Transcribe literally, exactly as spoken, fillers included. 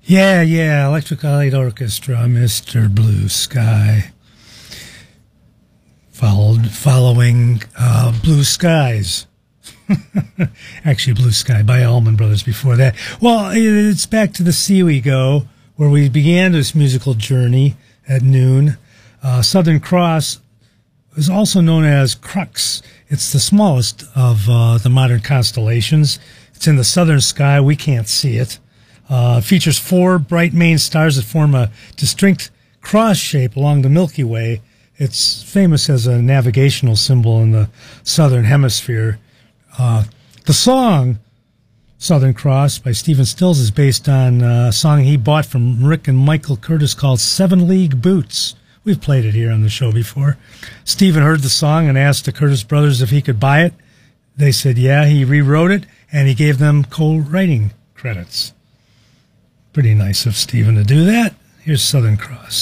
Yeah, yeah, Electric Light Orchestra, Mister Blue Sky. Followed, following uh, Blue Skies. Actually, Blue Sky by Allman Brothers before that. Well, it's back to the sea we go, where we began this musical journey at noon. Uh, Southern Cross is also known as Crux. It's the smallest of uh, the modern constellations. It's in the southern sky. We can't see it. Uh, it features four bright main stars that form a distinct cross shape along the Milky Way. It's famous as a navigational symbol in the southern hemisphere. Uh, the song Southern Cross by Stephen Stills is based on a song he bought from Rick and Michael Curtis called Seven League Boots. We've played it here on the show before. Stephen heard the song and asked the Curtis brothers if he could buy it. They said, yeah, he rewrote it, and he gave them co-writing credits. Pretty nice of Stephen to do that. Here's Southern Cross.